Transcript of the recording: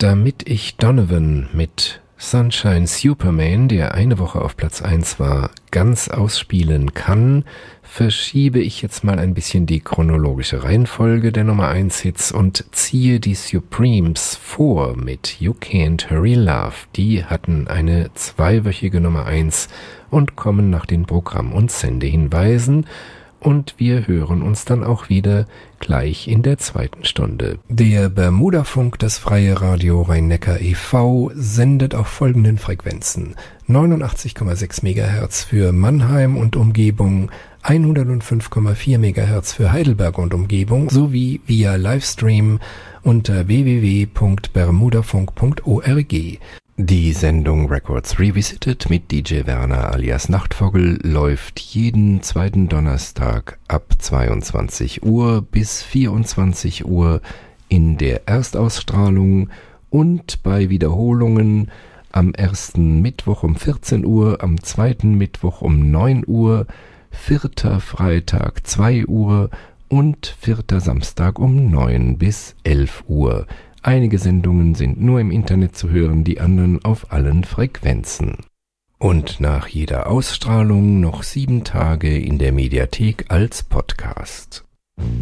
damit ich Donovan mit Sunshine Superman, der eine Woche auf Platz 1 war, ganz ausspielen kann, verschiebe ich jetzt mal ein bisschen die chronologische Reihenfolge der Nummer 1 Hits und ziehe die Supremes vor mit You Can't Hurry Love. Die hatten eine 2-wöchige Nummer 1 und kommen nach den Programm- und Sendehinweisen. Und wir hören uns dann auch wieder gleich in der 2. Stunde. Der Bermudafunk, das Freie Radio Rhein-Neckar e.V., sendet auf folgenden Frequenzen: 89,6 MHz für Mannheim und Umgebung, 105,4 MHz für Heidelberg und Umgebung sowie via Livestream unter www.bermudafunk.org. Die Sendung Records Revisited mit DJ Werner alias Nachtvogel läuft jeden zweiten Donnerstag ab 22 Uhr bis 24 Uhr in der Erstausstrahlung und bei Wiederholungen am ersten Mittwoch um 14 Uhr, am zweiten Mittwoch um 9 Uhr, 4. Freitag 2 Uhr und 4. Samstag um 9 bis 11 Uhr. Einige Sendungen sind nur im Internet zu hören, die anderen auf allen Frequenzen. Und nach jeder Ausstrahlung noch 7 Tage in der Mediathek als Podcast.